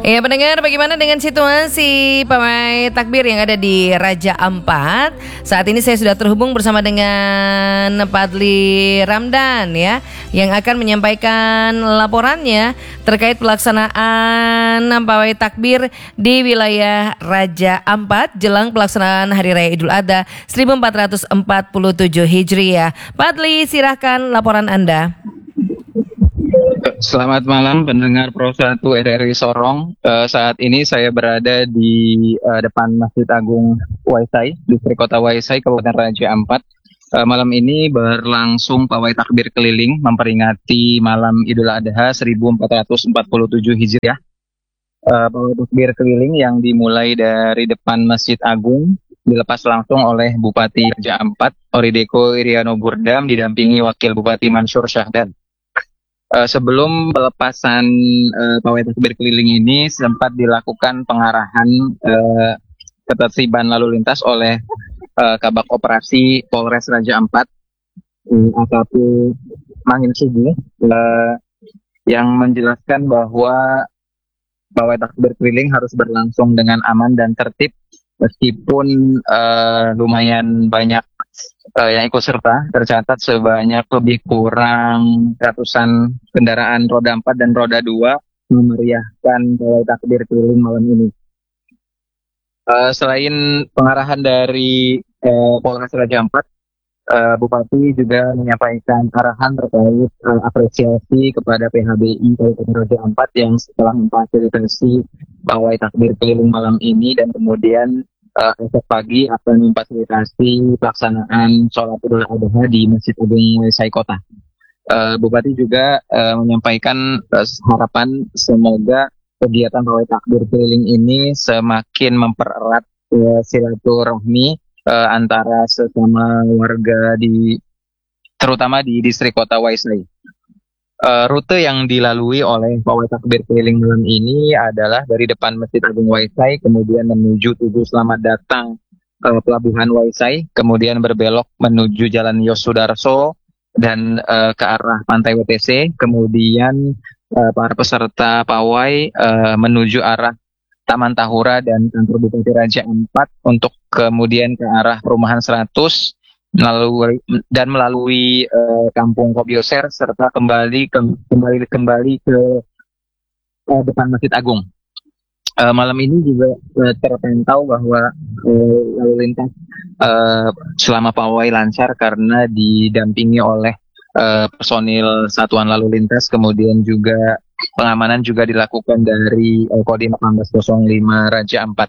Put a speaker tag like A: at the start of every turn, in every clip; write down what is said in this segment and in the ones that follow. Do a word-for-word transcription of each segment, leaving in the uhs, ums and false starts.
A: Ya pendengar, bagaimana dengan situasi pawai takbir yang ada di Raja Ampat? Saat ini saya sudah terhubung bersama dengan Fadli Ramdan ya, yang akan menyampaikan laporannya terkait pelaksanaan pawai takbir di wilayah Raja Ampat jelang pelaksanaan Hari Raya Idul Adha seribu empat ratus empat puluh tujuh Hijriah. Fadli, silakan laporan Anda.
B: Selamat malam pendengar Pro satu R R I Sorong. Uh, saat ini saya berada di uh, depan Masjid Agung Waisai, Distrik Kota Waisai, Kabupaten Raja Ampat. Uh, malam ini berlangsung pawai takbir keliling memperingati malam Idul Adha seribu empat ratus empat puluh tujuh Hijriah. Uh, pawai takbir keliling yang dimulai dari depan Masjid Agung dilepas langsung oleh Bupati Raja Ampat, Orideko Iriano Burdam, didampingi Wakil Bupati Mansur Syahdan. Uh, sebelum pelepasan uh, pawai takbir keliling ini sempat dilakukan pengarahan uh, ketertiban lalu lintas oleh uh, Kabak Operasi Polres Raja Ampat, uh, A K P Mangin Sugi, uh, yang menjelaskan bahwa pawai takbir keliling harus berlangsung dengan aman dan tertib meskipun uh, lumayan banyak Uh, yang ikut serta. Tercatat sebanyak lebih kurang ratusan kendaraan roda empat dan roda dua memeriahkan pawai takbir keliling malam ini. Uh, selain pengarahan dari uh, Polres Raja Ampat, uh, Bupati juga menyampaikan arahan terkait uh, apresiasi kepada P H B I Kabupaten Raja Ampat yang setelah memfasilitasi pawai takbir keliling malam ini dan kemudian Uh, esok pagi akan memfasilitasi pelaksanaan sholat Idul Adha di Masjid Agung Waisai Kota. Uh, Bupati juga uh, menyampaikan uh, harapan semoga kegiatan pawai takbir keliling ini semakin mempererat uh, silaturahmi uh, antara sesama warga di, terutama di distrik Kota Waisai. Uh, rute yang dilalui oleh pawai takbir keliling malam ini adalah dari depan Masjid Agung Waisai, kemudian menuju Tugu Selamat Datang uh, Pelabuhan Waisai, kemudian berbelok menuju Jalan Yosudarso dan uh, ke arah Pantai W T C, kemudian uh, para peserta pawai uh, menuju arah Taman Tahura dan kantor Bupati Raja Ampat untuk kemudian ke arah Perumahan seratus melalui dan melalui uh, Kampung Kobioser serta kembali ke, kembali kembali ke uh, depan Masjid Agung. Uh, malam ini juga uh, terpantau bahwa uh, lalu lintas uh, selama pawai lancar karena didampingi oleh uh, personil Satuan Lalu Lintas, kemudian juga pengamanan juga dilakukan dari uh, Kodim delapan belas nol lima Raja Ampat.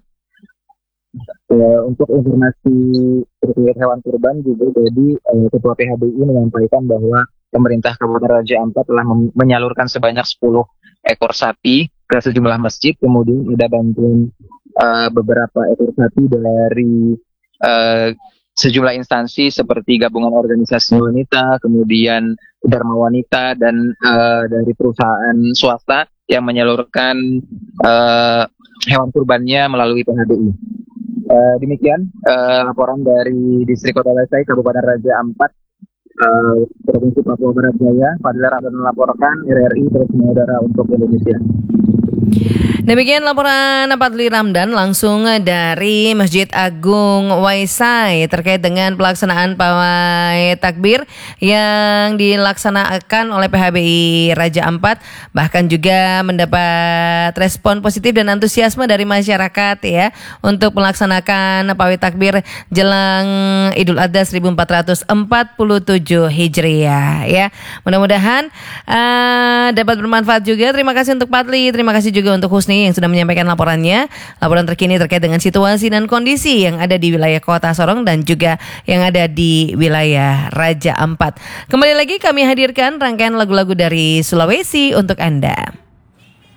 B: Uh, untuk informasi terkait hewan kurban juga, jadi uh, Ketua P H B I menyampaikan bahwa pemerintah Kabupaten Raja Ampat telah mem- menyalurkan sebanyak sepuluh ekor sapi ke sejumlah masjid, kemudian ada bantuan uh, beberapa ekor sapi dari uh, sejumlah instansi seperti gabungan organisasi wanita, kemudian Dharma Wanita, dan uh, dari perusahaan swasta yang menyalurkan uh, hewan kurbannya melalui P H B I. Uh, demikian uh, laporan dari Distrik Kota Waisai, Kabupaten Raja Ampat, uh, Provinsi Papua Barat Jaya. Fadli Ramdan melaporkan, R R I terus mengudara untuk Indonesia.
A: Demikian laporan Fadli Ramdan langsung dari Masjid Agung Waisai terkait dengan pelaksanaan pawai takbir yang dilaksanakan oleh P H B I Raja Ampat, bahkan juga mendapat respon positif dan antusiasme dari masyarakat ya untuk melaksanakan pawai takbir jelang Idul Adha seribu empat ratus empat puluh tujuh Hijriah ya. Mudah-mudahan uh, dapat bermanfaat juga. Terima kasih untuk Fadli, terima kasih juga untuk Husni yang sudah menyampaikan laporannya. Laporan terkini terkait dengan situasi dan kondisi yang ada di wilayah Kota Sorong dan juga yang ada di wilayah Raja Ampat. Kembali lagi kami hadirkan rangkaian lagu-lagu dari Sulawesi untuk Anda.